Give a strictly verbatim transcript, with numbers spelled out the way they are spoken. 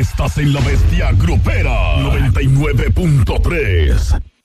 Estás en La Bestia Grupera noventa y nueve punto tres.